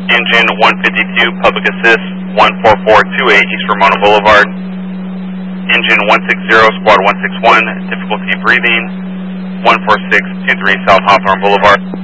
Engine 152, Public Assist 14428 East Ramona Boulevard. Engine 160, Squad 161, difficulty breathing 14623 South Hawthorne Boulevard.